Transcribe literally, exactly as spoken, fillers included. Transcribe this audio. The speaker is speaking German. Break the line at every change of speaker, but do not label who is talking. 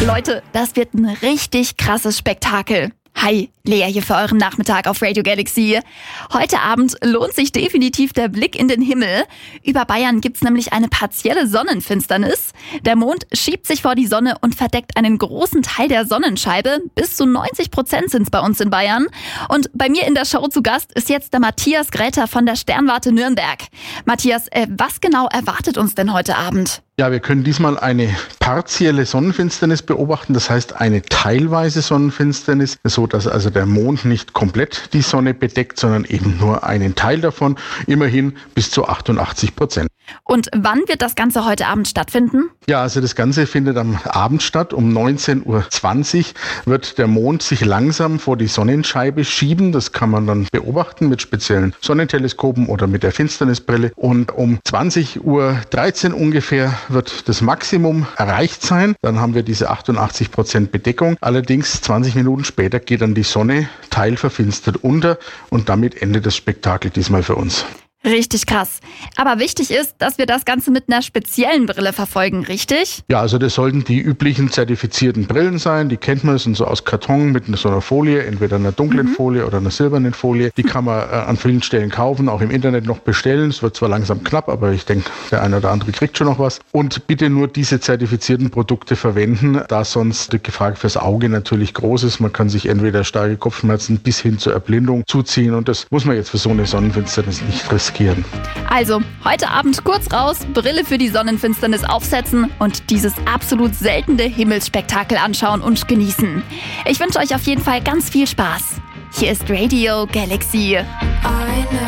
Leute, das wird ein richtig krasses Spektakel. Hi, Lea hier für euren Nachmittag auf Radio Galaxy. Heute Abend lohnt sich definitiv der Blick in den Himmel. Über Bayern gibt's nämlich eine partielle Sonnenfinsternis. Der Mond schiebt sich vor die Sonne und verdeckt einen großen Teil der Sonnenscheibe. Bis zu neunzig Prozent sind's bei uns in Bayern. Und bei mir in der Show zu Gast ist jetzt der Matthias Gräter von der Sternwarte Nürnberg. Matthias, äh, was genau erwartet uns denn heute Abend?
Ja, wir können diesmal eine partielle Sonnenfinsternis beobachten, das heißt eine teilweise Sonnenfinsternis, so dass also der Mond nicht komplett die Sonne bedeckt, sondern eben nur einen Teil davon, immerhin bis zu achtundachtzig Prozent.
Und wann wird das Ganze heute Abend stattfinden?
Ja, also das Ganze findet am Abend statt. Um neunzehn Uhr zwanzig wird der Mond sich langsam vor die Sonnenscheibe schieben. Das kann man dann beobachten mit speziellen Sonnenteleskopen oder mit der Finsternisbrille. Und um zwanzig Uhr dreizehn ungefähr wird das Maximum erreicht sein. Dann haben wir diese achtundachtzig Prozent Bedeckung. Allerdings zwanzig Minuten später geht dann die Sonne teilverfinstert unter und damit endet das Spektakel diesmal für uns.
Richtig krass. Aber wichtig ist, dass wir das Ganze mit einer speziellen Brille verfolgen, richtig?
Ja, also das sollten die üblichen zertifizierten Brillen sein. Die kennt man, sind so aus Karton mit so einer Folie, entweder einer dunklen mhm. Folie oder einer silbernen Folie. Die kann man äh, an vielen Stellen kaufen, auch im Internet noch bestellen. Es wird zwar langsam knapp, aber ich denke, der eine oder andere kriegt schon noch was. Und bitte nur diese zertifizierten Produkte verwenden, da sonst die Gefahr fürs Auge natürlich groß ist. Man kann sich entweder starke Kopfschmerzen bis hin zur Erblindung zuziehen und das muss man jetzt für so eine Sonnenfinsternis nicht riskieren.
Also, heute Abend kurz raus, Brille für die Sonnenfinsternis aufsetzen und dieses absolut seltene Himmelsspektakel anschauen und genießen. Ich wünsche euch auf jeden Fall ganz viel Spaß. Hier ist Radio Galaxy.